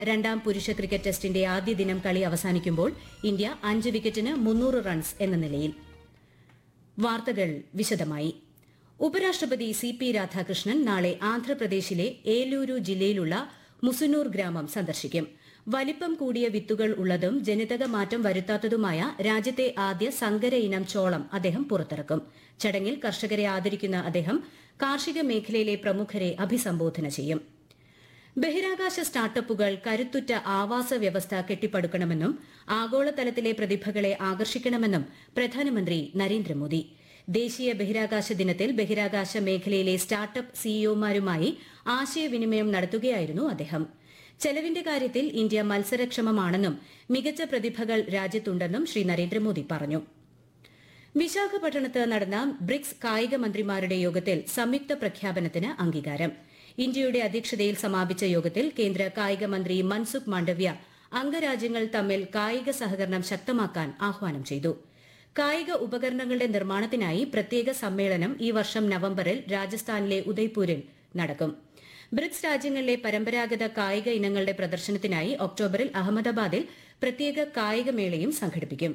രണ്ടാം പുരുഷ ക്രിക്കറ്റ് ടെസ്റ്റിന്റെ ആദ്യ ദിനം കളി അവസാനിക്കുമ്പോൾ ഇന്ത്യ 5 വിക്കറ്റിന് 300 റൺസ് എന്ന നിലയിൽ. വാർത്തകൾ വിശദമായി. ഉപരാഷ്ട്രപതി CP രാധാകൃഷ്ണൻ നാളെ ആന്ധ്രാപ്രദേശിലെ ഏലൂരു ജില്ലയിലുള്ള മുസുനൂർ ഗ്രാമം സന്ദർശിക്കും. വലിപ്പം കൂടിയ വിത്തുകൾ ഉള്ളതും ജനിതക മാറ്റം വരുത്താത്തതുമായ രാജ്യത്തെ ആദ്യ സങ്കര ഇനം ചോളം അദ്ദേഹം പുറത്തിറക്കും. ചടങ്ങിൽ കർഷകരെ ആദരിക്കുന്ന അദ്ദേഹം കാർഷിക മേഖലയിലെ പ്രമുഖരെ അഭിസംബോധന ചെയ്യും. ബഹിരാകാശ സ്റ്റാർട്ടപ്പുകൾ കരുത്തുറ്റ ആവാസ വ്യവസ്ഥ കെട്ടിപ്പടുക്കണമെന്നും ആഗോളതലത്തിലെ പ്രതിഭകളെ ആകർഷിക്കണമെന്നും പ്രധാനമന്ത്രി നരേന്ദ്രമോദി. ദേശീയ ബഹിരാകാശ ദിനത്തിൽ ബഹിരാകാശ മേഖലയിലെ സ്റ്റാർട്ടപ്പ് സിഇഒമാരുമായി ആശയവിനിമയം നടത്തുകയായിരുന്നു അദ്ദേഹം. ചെലവിന്റെ കാര്യത്തിൽ ഇന്ത്യ മത്സരക്ഷമമാണെന്നും മികച്ച പ്രതിഭകൾ രാജ്യത്തുണ്ടെന്നും ശ്രീ നരേന്ദ്രമോദി പറഞ്ഞു. വിശാഖപട്ടണത്ത് നടന്ന ബ്രിക്സ് കായിക മന്ത്രിമാരുടെ യോഗത്തിൽ സംയുക്ത പ്രഖ്യാപനത്തിന് അംഗീകാരം. ഇന്ത്യയുടെ അധ്യക്ഷതയിൽ സമാപിച്ച യോഗത്തിൽ കേന്ദ്ര കായിക മന്ത്രി മൻസുഖ് മാണ്ഡവ്യ അംഗരാജ്യങ്ങൾ തമ്മിൽ കായിക സഹകരണം ശക്തമാക്കാൻ ആഹ്വാനം ചെയ്തു. കായിക ഉപകരണങ്ങളുടെ നിർമ്മാണത്തിനായി പ്രത്യേക സമ്മേളനം ഈ വർഷം നവംബറിൽ രാജസ്ഥാനിലെ ഉദയ്പൂരിൽ നടക്കും. ബ്രിക്സ് രാജ്യങ്ങളിലെ പരമ്പരാഗത കായിക ഇനങ്ങളുടെ പ്രദർശനത്തിനായി ഒക്ടോബറിൽ അഹമ്മദാബാദിൽ പ്രത്യേക കായികമേളയും സംഘടിപ്പിക്കും.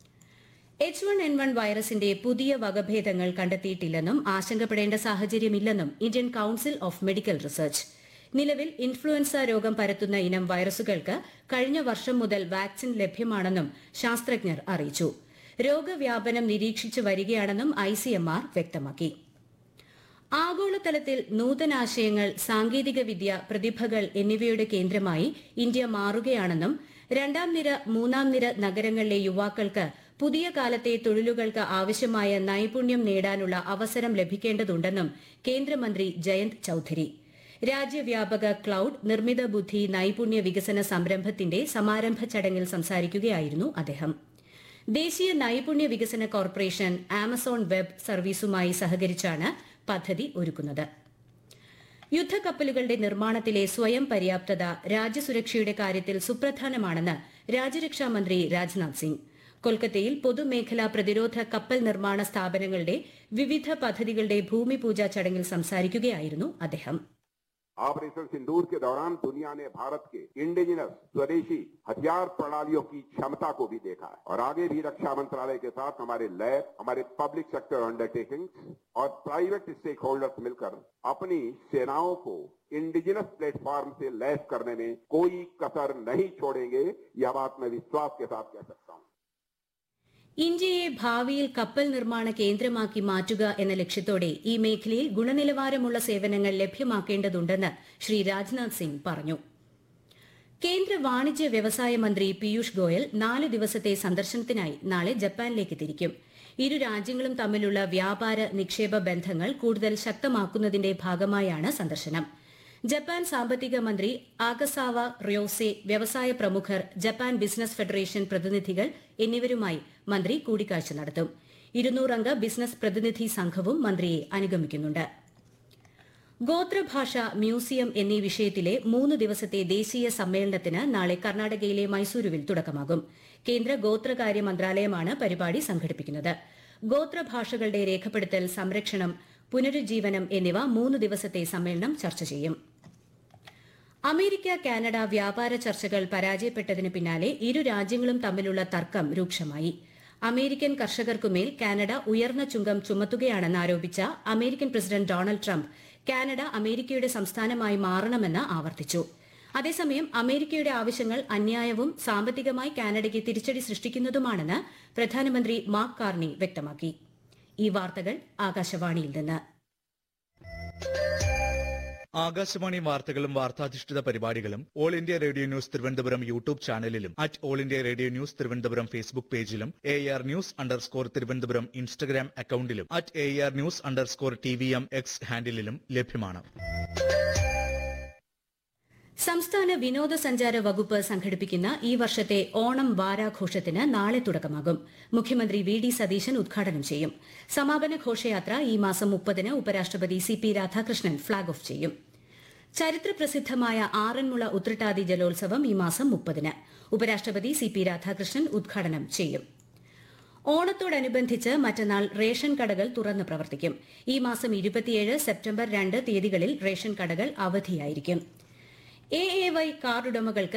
H1N1 വൈറസിന്റെ പുതിയ വകഭേദങ്ങൾ കണ്ടെത്തിയിട്ടില്ലെന്നും ആശങ്കപ്പെടേണ്ട സാഹചര്യമില്ലെന്നും Indian council of medical research. നിലവിൽ ഇൻഫ്ലുവൻസ രോഗം പരത്തുന്ന ഇനം വൈറസുകൾക്ക് കഴിഞ്ഞ വർഷം മുതൽ വാക്സിൻ ലഭ്യമാണെന്നും ശാസ്ത്രജ്ഞർ അറിയിച്ചു. രോഗവ്യാപനം നിരീക്ഷിച്ചു വരികയാണെന്നും ICMR വ്യക്തമാക്കി. ആഗോളതലത്തിൽ നൂതനാശയങ്ങൾ, സാങ്കേതികവിദ്യ, പ്രതിഭകൾ എന്നിവയുടെ കേന്ദ്രമായി ഇന്ത്യ മാറുകയാണെന്നും രണ്ടാം നിര, മൂന്നാം നിര നഗരങ്ങളിലെ യുവാക്കൾക്ക് പുതിയ കാലത്തെ തൊഴിലുകൾക്ക് ആവശ്യമായ നൈപുണ്യം നേടാനുള്ള അവസരം ലഭിക്കേണ്ടതുണ്ടെന്നും കേന്ദ്രമന്ത്രി ജയന്ത് ചൌധരി. രാജ്യവ്യാപക ക്ലൌഡ് നിർമ്മിത ബുദ്ധി നൈപുണ്യ വികസന സംരംഭത്തിന്റെ സമാരംഭ ചടങ്ങിൽ സംസാരിക്കുകയായിരുന്നു അദ്ദേഹം. ദേശീയ നൈപുണ്യ വികസന കോർപ്പറേഷൻ ആമസോൺ വെബ് സർവീസുമായി സഹകരിച്ചാണ് പദ്ധതി ഒരുക്കുന്നത്. യുദ്ധക്കപ്പലുകളുടെ നിർമ്മാണത്തിലെ സ്വയം പര്യാപ്തത രാജ്യസുരക്ഷയുടെ കാര്യത്തിൽ സുപ്രധാനമാണെന്ന് രാജ്യരക്ഷാമന്ത്രി രാജ്നാഥ് സിംഗ്. കൊൽക്കത്തയിൽ പൊതുമേഖലാ പ്രതിരോധ കപ്പൽ നിർമ്മാണ സ്ഥാപനങ്ങളുടെ വിവിധ പദ്ധതികളുടെ ഭൂമിപൂജ ചടങ്ങിൽ സംസാരിക്കുകയായിരുന്നു അദ്ദേഹം. ऑपरेशन सिंदूर के दौरान दुनिया ने भारत के इंडिजिनस स्वदेशी हथियार प्रणालियों की क्षमता को भी देखा है और आगे भी रक्षा मंत्रालय के साथ हमारे लैब, हमारे पब्लिक सेक्टर अंडरटेकिंग्स और प्राइवेट स्टेक होल्डर्स मिलकर अपनी सेनाओं को इंडिजिनस प्लेटफॉर्म से लैस करने में कोई कसर नहीं छोड़ेंगे. यह बात मैं विश्वास के साथ कह सकता हूं. ഇന്ത്യയെ ഭാവിയിൽ കപ്പൽ നിർമ്മാണ കേന്ദ്രമാക്കി മാറ്റുക എന്ന ലക്ഷ്യത്തോടെ ഈ മേഖലയിൽ ഗുണനിലവാരമുള്ള സേവനങ്ങൾ ലഭ്യമാക്കേണ്ടതുണ്ടെന്ന് ശ്രീ രാജ്നാഥ് സിംഗ് പറഞ്ഞു. കേന്ദ്ര വാണിജ്യ വ്യവസായ മന്ത്രി പീയൂഷ് ഗോയൽ 4 ദിവസത്തെ സന്ദർശനത്തിനായി നാളെ ജപ്പാനിലേക്ക് തിരിക്കും. ഇരു രാജ്യങ്ങളും തമ്മിലുള്ള വ്യാപാര നിക്ഷേപ ബന്ധങ്ങൾ കൂടുതൽ ശക്തമാക്കുന്നതിന്റെ ഭാഗമായാണ് സന്ദർശനം. ജപ്പാൻ സാമ്പത്തിക മന്ത്രി ആകസാവ റിയോസെ, വ്യവസായ പ്രമുഖർ, ജപ്പാൻ ബിസിനസ് ഫെഡറേഷൻ പ്രതിനിധികൾ എന്നിവരുമായി മന്ത്രി കൂടിക്കാഴ്ച നടത്തും. 200 അംഗ ബിസിനസ് പ്രതിനിധി സംഘവും മന്ത്രിയെ അനുഗമിക്കുന്നുണ്ട്. ഗോത്രഭാഷ, മ്യൂസിയം എന്നീ വിഷയത്തിലെ 3 ദിവസത്തെ ദേശീയ സമ്മേളനത്തിന് നാളെ കർണാടകയിലെ മൈസൂരുവിൽ തുടക്കമാകും. കേന്ദ്ര ഗോത്രകാര്യ മന്ത്രാലയമാണ് പരിപാടി സംഘടിപ്പിക്കുന്നത്. ഗോത്രഭാഷകളുടെ രേഖപ്പെടുത്തൽ, സംരക്ഷണം, പുനരുജ്ജീവനം എന്നിവ 3 ദിവസത്തെ സമ്മേളനം ചർച്ച ചെയ്യും. അമേരിക്ക കാനഡ വ്യാപാര ചർച്ചകൾ പരാജയപ്പെട്ടതിന് പിന്നാലെ ഇരു രാജ്യങ്ങളും തമ്മിലുള്ള തർക്കം രൂക്ഷമായി. അമേരിക്കൻ കർഷകർക്കുമേൽ കാനഡ ഉയർന്ന ചുങ്കം ചുമത്തുകയാണെന്ന് ആരോപിച്ച American president Donald Trump Canada അമേരിക്കയുടെ സംസ്ഥാനമായി മാറണമെന്ന് ആവർത്തിച്ചു. അതേസമയം അമേരിക്കയുടെ ആവശ്യങ്ങൾ അന്യായവും സാമ്പത്തികമായി കാനഡയ്ക്ക് തിരിച്ചടി സൃഷ്ടിക്കുന്നതുമാണെന്ന് പ്രധാനമന്ത്രി മാർക്ക് കാർണി വ്യക്തമാക്കി. ഈ വാർത്തകൾ ആകാശവാണിയിൽ നിന്ന്. ആകാശവാണി വാർത്തകളും വാർത്താധിഷ്ഠിത പരിപാടികളും all India radio news Thiruvananthapuram YouTube ചാനലിലും all India radio news Thiruvananthapuram Facebook പേജിലും AR ന്യൂസ് തിരുവനന്തപുരം ഇൻസ്റ്റഗ്രാം അക്കൌണ്ടിലും AR ന്യൂസ് TVM X ഹാൻഡിലും ലഭ്യമാണ്. സംസ്ഥാന വിനോദസഞ്ചാര വകുപ്പ് സംഘടിപ്പിക്കുന്ന ഈ വർഷത്തെ ഓണം വാരാഘോഷത്തിന് നാളെ തുടക്കമാകും. മുഖ്യമന്ത്രി VD സതീശൻ ഉദ്ഘാടനം ചെയ്യും. സമാപന ഘോഷയാത്ര ഈ മാസം 30-ന് ഉപരാഷ്ട്രപതി CP രാധാകൃഷ്ണൻ ഫ്ളാഗ് ഓഫ് ചെയ്യും. ചരിത്രപ്രസിദ്ധമായ ആറന്മുള ഉത്രട്ടാതി ജലോത്സവം ഈ മാസം 30-ന് ഉപരാഷ്ട്രപതി CP രാധാകൃഷ്ണൻ ഉദ്ഘാടനം ചെയ്യും. ഓണത്തോടനുബന്ധിച്ച് മറ്റന്നാൾ റേഷൻ കടകൾ തുറന്ന് പ്രവർത്തിക്കും. ഈ മാസം 27, സെപ്റ്റംബർ 2 തീയതികളിൽ റേഷൻ കടകൾ അവധിയായിരിക്കും. AAY കാർഡുടമകൾക്ക്